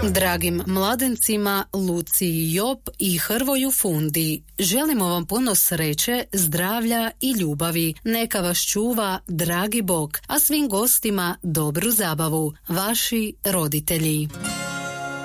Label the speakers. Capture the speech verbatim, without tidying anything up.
Speaker 1: Dragim mladencima Luciji Jop i Hrvoju Fundi, želimo vam puno sreće, zdravlja i ljubavi. Neka vas čuva dragi Bog, a svim gostima dobru zabavu. Vaši roditelji.